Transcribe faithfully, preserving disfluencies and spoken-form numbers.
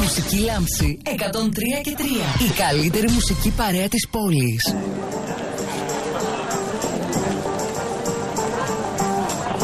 Μουσική Λάμψη εκατόν τρία και τρία. Η καλύτερη μουσική παρέα της πόλης.